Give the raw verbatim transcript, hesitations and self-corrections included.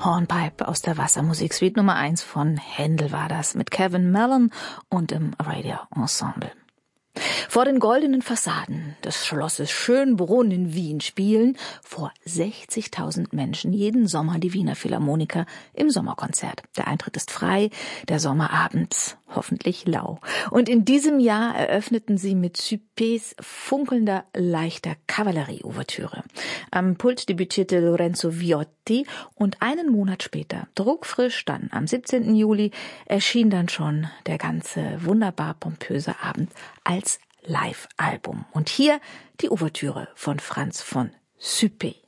Hornpipe aus der Wassermusiksuite Nummer eins von Händel war das, mit Kevin Mellon und im Radio Ensemble. Vor den goldenen Fassaden des Schlosses Schönbrunn in Wien spielen vor sechzigtausend Menschen jeden Sommer die Wiener Philharmoniker im Sommerkonzert. Der Eintritt ist frei, der Sommerabend hoffentlich lau. Und in diesem Jahr eröffneten sie mit Suppés funkelnder, leichter Kavallerie-Ouvertüre. Am Pult debütierte Lorenzo Viotti und einen Monat später, druckfrisch dann am siebzehnten Juli, erschien dann schon der ganze wunderbar pompöse Abend als Live-Album. Und hier die Ouvertüre von Franz von Suppé.